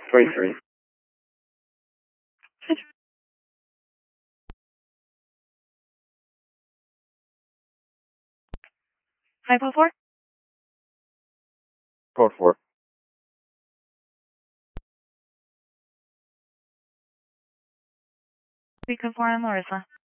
23. 504? Code 4. Beacon 4 and Larissa.